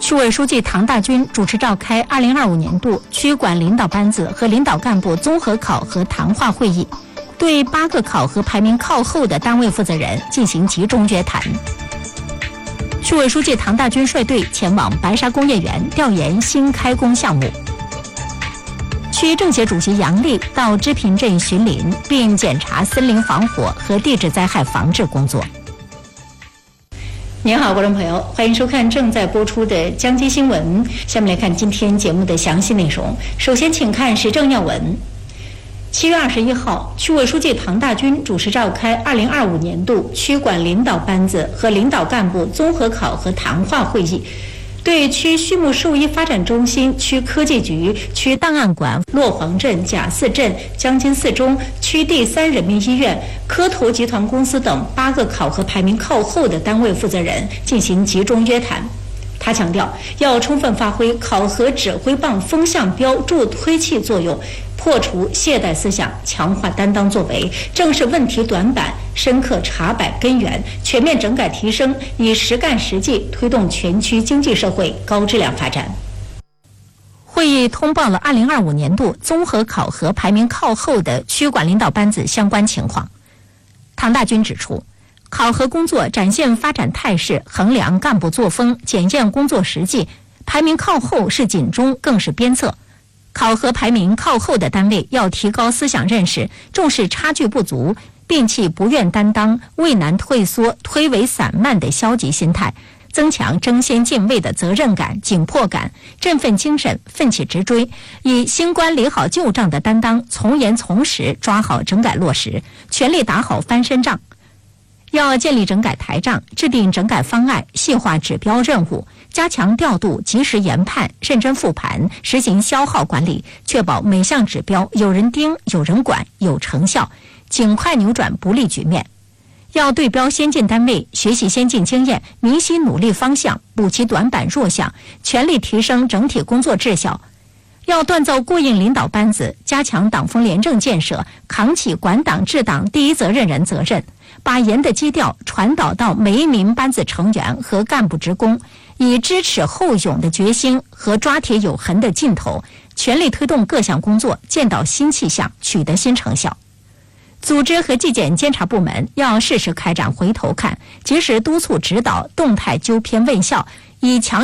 市委书记唐大军主持召开2025年度区管领导班子和领导干部综合考核谈话会议，对8个考核排名靠后的单位负责人进行集中约谈。市委书记唐大军率队前往白沙工业园调研新开工项目。区政协主席杨丽到织平镇巡林，并检查森林防火和地质灾害防治工作。您好，观众朋友，欢迎收看正在播出的江津新闻。下面来看今天节目的详细内容。首先，请看时政要闻。7月21号，区委书记唐大军主持召开2025年度区管领导班子和领导干部综合考核谈话会议，对区畜牧兽医发展中心、区科技局、区档案馆、洛黄镇、贾寺镇、江津四中、区第3人民医院、科投集团公司等8个考核排名靠后的单位负责人进行集中约谈。他强调，要充分发挥考核指挥棒、风向标、助推器作用，破除懈怠思想，强化担当作为，正视问题短板，深刻查摆根源，全面整改提升，以实干实际推动全区经济社会高质量发展。会议通报了2025年度综合考核排名靠后的区管领导班子相关情况。唐大军指出，考核工作展现发展态势，衡量干部作风，检验工作实际，排名靠后是警钟，更是鞭策。考核排名靠后的单位要提高思想认识，重视差距不足，摒弃不愿担当、畏难退缩、推诿散漫的消极心态，增强争先敬畏的责任感、紧迫感，振奋精神，奋起直追，以新官理好旧账的担当，从严从实抓好整改落实，全力打好翻身仗。要建立整改台账，制定整改方案，细化指标任务，加强调度，及时研判，认真复盘，实行消耗管理，确保每项指标有人盯、有人管、有成效，尽快扭转不利局面。要对标先进单位，学习先进经验，明晰努力方向，补齐短板弱项，全力提升整体工作质效。要锻造过硬领导班子，加强党风廉政建设，扛起管党治党第一责任人责任，把严的基调传导到每一名班子成员和干部职工，以知耻后勇的决心和抓铁有痕的劲头，全力推动各项工作见到新气象，取得新成效。组织和纪检监察部门要适时开展回头看，及时督促指导，动态纠偏问效，以强